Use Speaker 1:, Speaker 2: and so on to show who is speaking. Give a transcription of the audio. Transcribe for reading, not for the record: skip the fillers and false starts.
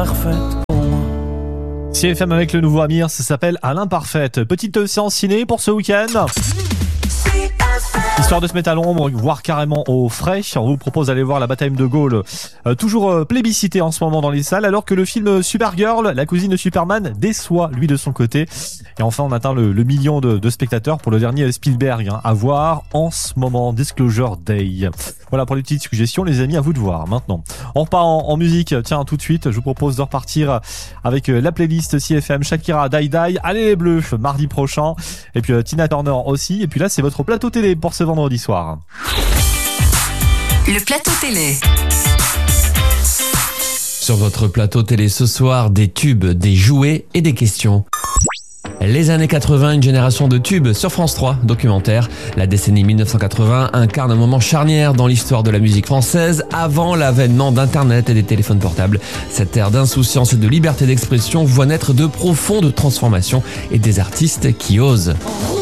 Speaker 1: parfaite pour moi.
Speaker 2: CFM avec le nouveau Amir, ça s'appelle À l'imparfaite. Petite séance ciné pour ce week-end. Histoire de se mettre à l'ombre, voire carrément au frais, on vous propose d'aller voir La Bataille de Gaulle, toujours plébiscité en ce moment dans les salles, alors que le film Supergirl, la cousine de Superman, déçoit lui de son côté. Et enfin, on atteint le million de spectateurs pour le dernier Spielberg, à voir en ce moment, Disclosure Day. Voilà pour les petites suggestions, les amis, à vous de voir maintenant. On repart en musique, tiens, tout de suite, je vous propose de repartir avec la playlist CFM Shakira Die Die, Allez les Bleus, mardi prochain, et puis Tina Turner aussi, et puis là c'est votre plateau télé pour ce vendredi soir.
Speaker 3: Le plateau télé.
Speaker 4: Sur votre plateau télé ce soir, des tubes, des jouets et des questions. Les années 80, une génération de tubes sur France 3, documentaire. La décennie 1980 incarne un moment charnière dans l'histoire de la musique française avant l'avènement d'Internet et des téléphones portables. Cette ère d'insouciance et de liberté d'expression voit naître de profondes transformations et des artistes qui osent.